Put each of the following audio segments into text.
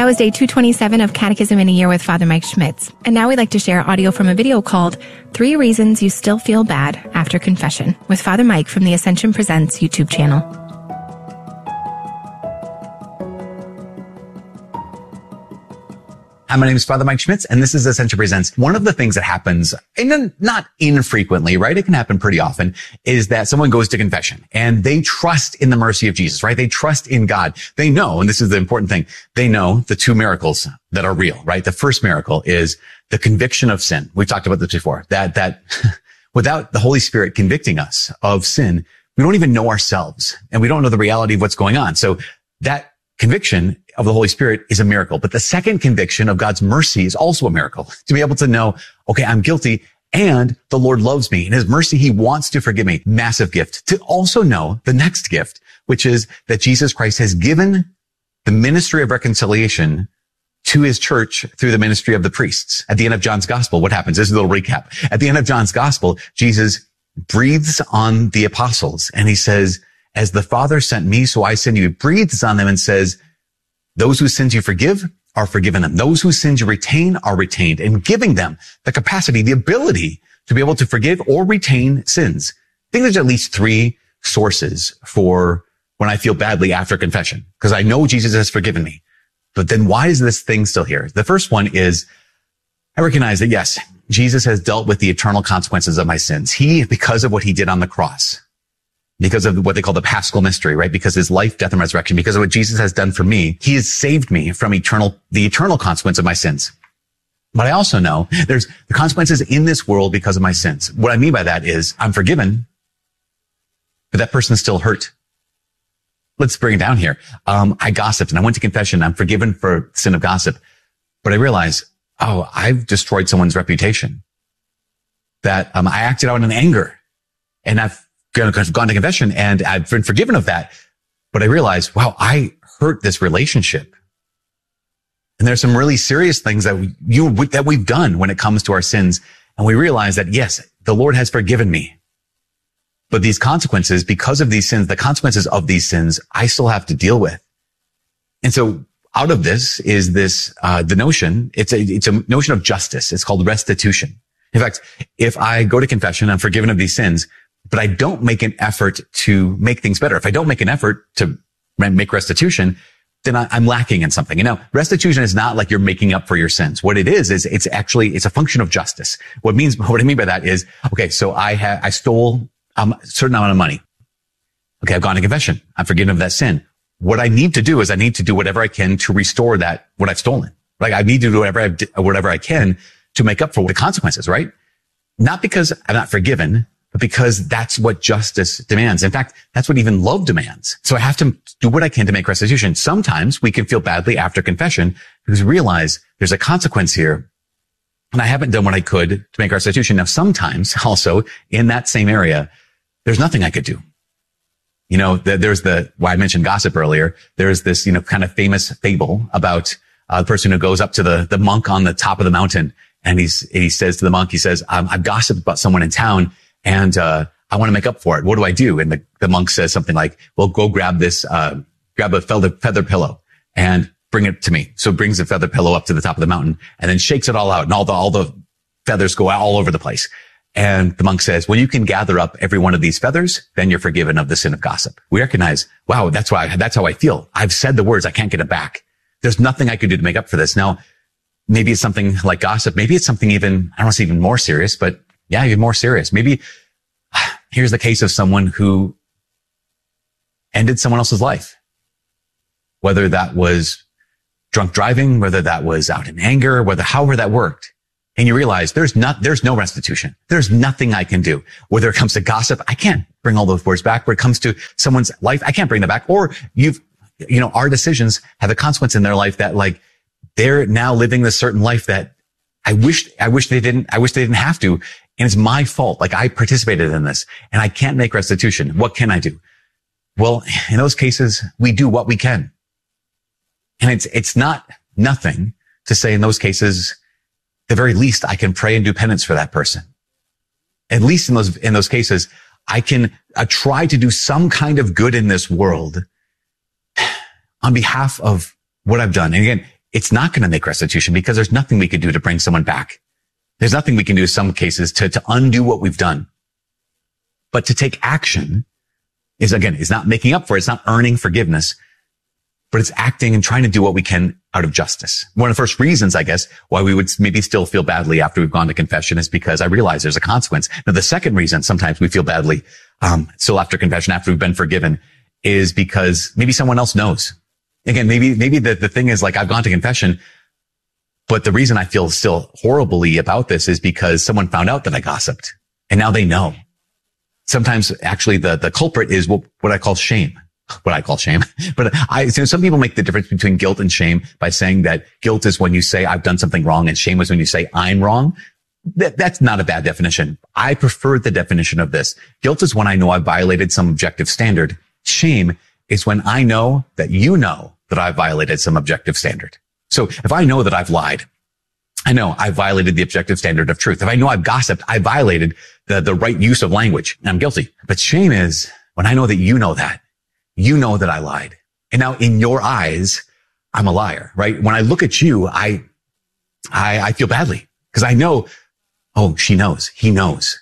That was day 227 of Catechism in a Year with Father Mike Schmitz. And now we'd like to share audio from a video called 3 Reasons You Still Feel Bad After Confession with Father Mike from the Ascension Presents YouTube channel. Hi, my name is Father Mike Schmitz, and this is Ascension Presents. One of the things that happens, and not infrequently, right? It can happen pretty often, is that someone goes to confession and they trust in the mercy of Jesus, right? They trust in God. They know, and this is the important thing, they know the 2 miracles that are real, right? The first miracle is the conviction of sin. We've talked about this before, that without the Holy Spirit convicting us of sin, we don't even know ourselves and we don't know the reality of what's going on. So that conviction of the Holy Spirit is a miracle. But the second conviction of God's mercy is also a miracle. To be able to know, okay, I'm guilty and the Lord loves me. In his mercy, he wants to forgive me. Massive gift. To also know the next gift, which is that Jesus Christ has given the ministry of reconciliation to his church through the ministry of the priests. At the end of John's gospel, what happens? This is a little recap. At the end of John's gospel, Jesus breathes on the apostles and he says, as the Father sent me, so I send you. He breathes on them and says, those whose sins you forgive are forgiven them. Those whose sins you retain are retained, and giving them the capacity, the ability to be able to forgive or retain sins. I think there's at least 3 sources for when I feel badly after confession, because I know Jesus has forgiven me. But then why is this thing still here? The first one is I recognize that, yes, Jesus has dealt with the eternal consequences of my sins. Because of what he did on the cross, because of what they call the Paschal mystery, right? Because his life, death, and resurrection, because of what Jesus has done for me, he has saved me from the eternal consequence of my sins. But I also know there's the consequences in this world because of my sins. What I mean by that is I'm forgiven, but that person's still hurt. Let's bring it down here. I gossiped and I went to confession. I'm forgiven for sin of gossip, but I realize, I've destroyed someone's reputation. That I acted out in anger, and I've gone to confession and I've been forgiven of that. But I realized, wow, I hurt this relationship. And there's some really serious things that we've done when it comes to our sins. And we realize that, yes, the Lord has forgiven me. But these consequences, because of these sins, the consequences of these sins, I still have to deal with. And so out of this is this, the notion, it's a notion of justice. It's called restitution. In fact, if I go to confession, I'm forgiven of these sins, but I don't make an effort to make things better. If I don't make an effort to make restitution, then I'm lacking in something. You know, restitution is not like you're making up for your sins. What it is it's a function of justice. What I mean by that is, okay, so I stole a certain amount of money. Okay, I've gone to confession. I'm forgiven of that sin. What I need to do is I need to do whatever I can to restore what I've stolen. Like I need to do whatever I can to make up for the consequences, right? Not because I'm not forgiven, but because that's what justice demands. In fact, that's what even love demands. So I have to do what I can to make restitution. Sometimes we can feel badly after confession because we realize there's a consequence here and I haven't done what I could to make restitution. Now, sometimes also in that same area, there's nothing I could do. You know, there's I mentioned gossip earlier. There's this, kind of famous fable about the person who goes up to the monk on the top of the mountain. And he says to the monk, I've gossiped about someone in town and, I want to make up for it. What do I do? And the monk says something like, well, go grab grab a feather pillow and bring it to me. So brings a feather pillow up to the top of the mountain and then shakes it all out. And all the feathers go all over the place. And the monk says, when you can gather up every one of these feathers, then you're forgiven of the sin of gossip. We recognize, wow, that's how I feel. I've said the words. I can't get it back. There's nothing I could do to make up for this. Now, maybe it's something like gossip. Maybe it's something even, I don't want to say even more serious, but yeah, even more serious. Maybe here's the case of someone who ended someone else's life. Whether that was drunk driving, whether that was out in anger, however that worked. And you realize there's no restitution. There's nothing I can do. Whether it comes to gossip, I can't bring all those words back. When it comes to someone's life, I can't bring that back. Or our decisions have a consequence in their life that they're now living this certain life that I wish they didn't have to. And it's my fault. I participated in this and I can't make restitution. What can I do? Well, in those cases, we do what we can. And it's not nothing to say in those cases, the very least I can pray and do penance for that person. At least in those cases, I can try to do some kind of good in this world on behalf of what I've done. And again, it's not going to make restitution because there's nothing we could do to bring someone back. There's nothing we can do in some cases to undo what we've done. But to take action is not making up for it. It's not earning forgiveness, but it's acting and trying to do what we can out of justice. One of the first reasons, I guess, why we would maybe still feel badly after we've gone to confession is because I realize there's a consequence. Now, the second reason sometimes we feel badly, still after confession, after we've been forgiven, is because maybe someone else knows. Again, maybe the thing is like, I've gone to confession, but the reason I feel still horribly about this is because someone found out that I gossiped and now they know. Sometimes actually the culprit is what I call shame. But some people make the difference between guilt and shame by saying that guilt is when you say I've done something wrong and shame is when you say I'm wrong. That's not a bad definition. I prefer the definition of this. Guilt is when I know I've violated some objective standard. Shame is when I know that you know that I've violated some objective standard. So if I know that I've lied, I know I've violated the objective standard of truth. If I know I've gossiped, I violated the right use of language, and I'm guilty. But shame is when I know that you know that I lied. And now in your eyes, I'm a liar, right? When I look at you, I feel badly because I know, oh, she knows, he knows.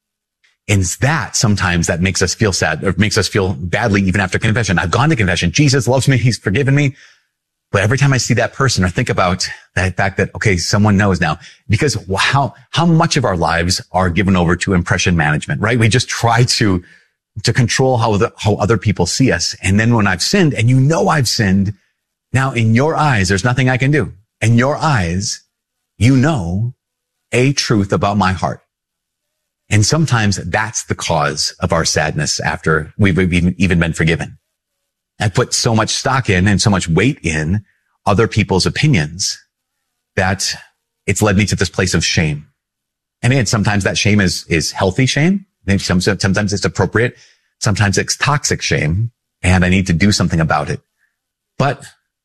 And that sometimes that makes us feel sad or makes us feel badly even after confession. I've gone to confession. Jesus loves me. He's forgiven me. But every time I see that person or think about that fact that, okay, someone knows now, because how much of our lives are given over to impression management, right? We just try to control how other people see us. And then when I've sinned and you know I've sinned, now in your eyes, there's nothing I can do. In your eyes, you know a truth about my heart. And sometimes that's the cause of our sadness after we've even been forgiven. I put so much stock in and so much weight in other people's opinions that it's led me to this place of shame. And sometimes that shame is healthy shame. Maybe sometimes it's appropriate. Sometimes it's toxic shame and I need to do something about it. But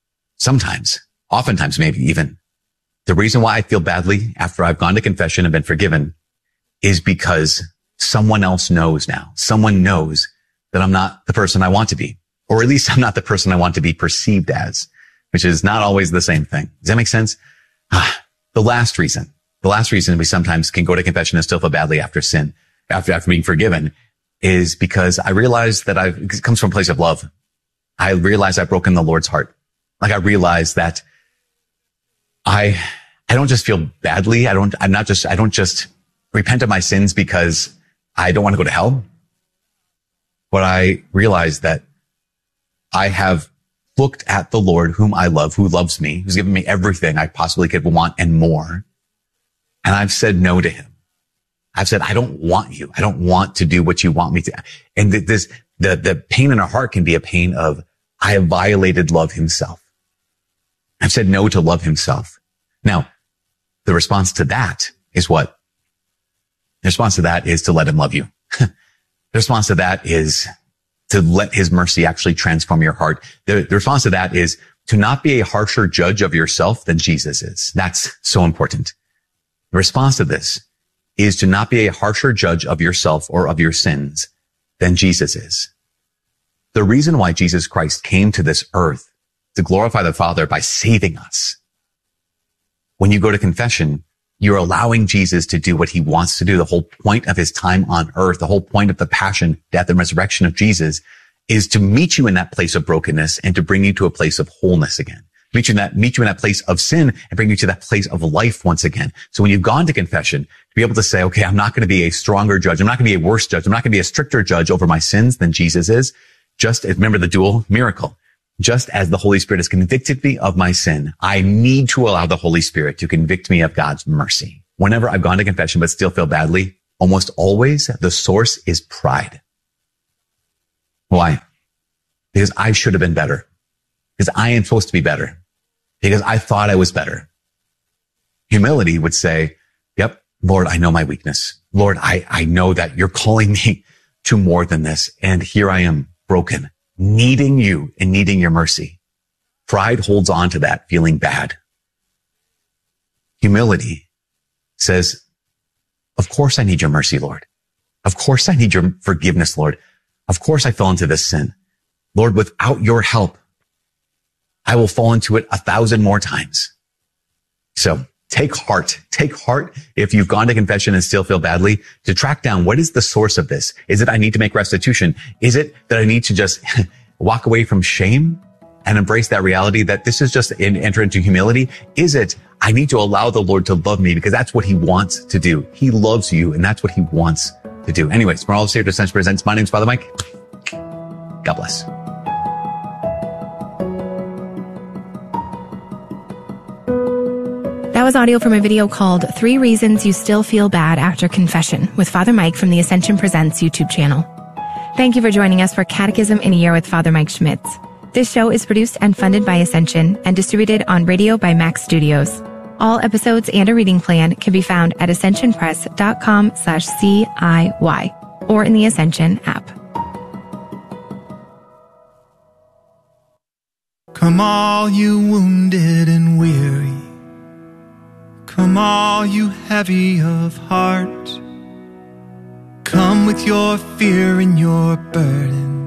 oftentimes maybe even, the reason why I feel badly after I've gone to confession and been forgiven is because someone else knows now. Someone knows that I'm not the person I want to be, or at least I'm not the person I want to be perceived as, which is not always the same thing. Does that make sense? The last reason we sometimes can go to confession and still feel badly after sin, after being forgiven, is because I realize that it comes from a place of love. I realize I've broken the Lord's heart. Like I realize that I don't just feel badly. I don't just repent of my sins because I don't want to go to hell. But I realize that I have looked at the Lord whom I love, who loves me, who's given me everything I possibly could want and more. And I've said no to him. I've said, I don't want you. I don't want to do what you want me to. And the pain in our heart can be a pain of, I have violated love himself. I've said no to love himself. Now, the response to that is what? The response to that is to let him love you. The response to that is to let his mercy actually transform your heart. The response to that is to not be a harsher judge of yourself than Jesus is. That's so important. The response to this is to not be a harsher judge of yourself or of your sins than Jesus is. The reason why Jesus Christ came to this earth to glorify the Father by saving us. When you go to confession, you're allowing Jesus to do what he wants to do. The whole point of his time on earth, the whole point of the passion, death, and resurrection of Jesus is to meet you in that place of brokenness and to bring you to a place of wholeness again. Meet you in that place of sin and bring you to that place of life once again. So when you've gone to confession, to be able to say, okay, I'm not going to be a stronger judge. I'm not going to be a worse judge. I'm not going to be a stricter judge over my sins than Jesus is. Remember the dual miracle. Just as the Holy Spirit has convicted me of my sin, I need to allow the Holy Spirit to convict me of God's mercy. Whenever I've gone to confession but still feel badly, almost always the source is pride. Why? Because I should have been better. Because I am supposed to be better. Because I thought I was better. Humility would say, yep, Lord, I know my weakness. Lord, I know that you're calling me to more than this. And here I am broken, needing you and needing your mercy. Pride holds on to that feeling bad. Humility says, of course I need your mercy, Lord. Of course I need your forgiveness, Lord. Of course I fell into this sin. Lord, without your help, I will fall into it 1,000 more times. So take heart if you've gone to confession and still feel badly, to track down what is the source of this. Is it I need to make restitution? Is it that I need to just walk away from shame and embrace that reality that this is just enter into humility? Is it I need to allow the Lord to love me because that's what he wants to do. He loves you and that's what he wants to do. Anyways, from all of us here at Ascension Presents, my name's Father Mike. God bless. That was audio from a video called 3 Reasons You Still Feel Bad After Confession with Father Mike from the Ascension Presents YouTube channel. Thank you for joining us for Catechism in a Year with Father Mike Schmitz. This show is produced and funded by Ascension and distributed on radio by Max Studios. All episodes and a reading plan can be found at ascensionpress.com/CIY or in the Ascension app. Come all you wounded and weary, come all you heavy of heart, come with your fear and your burden,